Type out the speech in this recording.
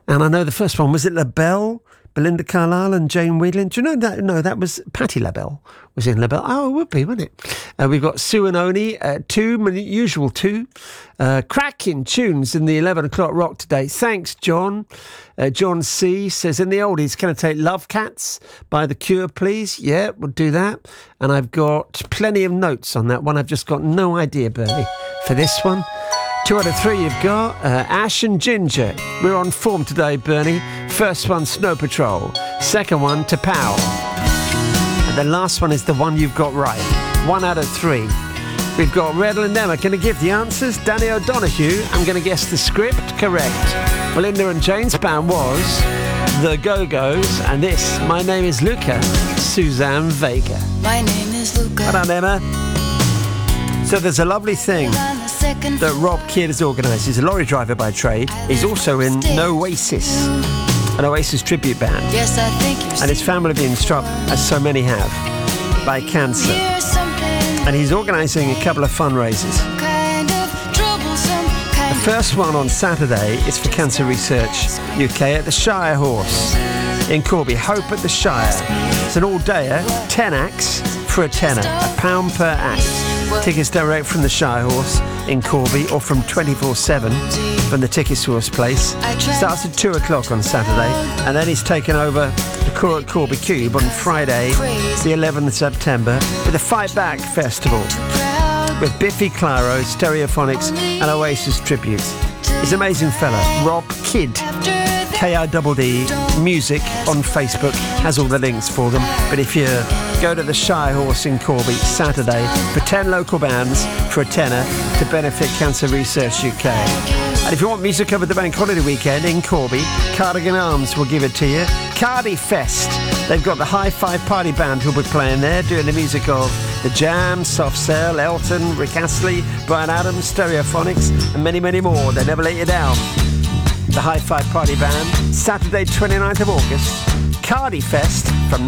And I know the first one, was it LaBelle? Belinda Carlisle and Jane Wiedlin. Do you know that? No, that was Patti LaBelle was in LaBelle. Oh, it would be, wouldn't it? We've got Sue and Oni, usual two. Cracking tunes in the 11 o'clock rock today. Thanks, John. John C. says, in the oldies, can I take Love Cats by The Cure, please? Yeah, we'll do that. And I've got plenty of notes on that one. I've just got no idea, Bernie, for this one. 2 out of 3 you've got. Ash and Ginger. We're on form today, Bernie. First one, Snow Patrol. Second one, T'Pau. And the last one is the one you've got right. 1 out of 3. We've got Redl and Emma. Going to give the answers. Danny O'Donoghue. I'm going to guess the script. Correct. Belinda and Jane's band was The Go-Go's. And this, my name is Luca. Suzanne Vega. My name is Luca. Well done, Emma. So there's a lovely thing that Rob Kidd has organised. He's a lorry driver by trade. He's also in Oasis, an Oasis tribute band. Yes, I think and his family being struck, as so many have, by cancer. And he's organising a couple of fundraisers. The first one on Saturday is for Cancer Research UK at the Shire Horse in Corby. Hope at the Shire. It's an all-dayer, 10 acts for a tenner, £1 per act. Tickets direct from the Shire Horse in Corby or from 24/7 from the Ticket Source place. Starts at 2 o'clock on Saturday, and then he's taken over the Corby Cube on Friday, the 11th of September, with a Fight Back Festival with Biffy Clyro, Stereophonics and Oasis tributes. He's an amazing fella, Rob Kidd. KIDD Music on Facebook has all the links for them. But if you go to the Shire Horse in Corby Saturday for 10 local bands for a tenner to benefit Cancer Research UK. And if you want music over the bank holiday weekend in Corby, Cardigan Arms will give it to you. Cardi Fest. They've got the High Five Party Band who'll be playing there, doing the music of The Jam, Soft Cell, Elton, Rick Astley, Bryan Adams, Stereophonics, and many, many more. They never let you down. The High Five Party Band, Saturday 29th of August, Cardi Fest from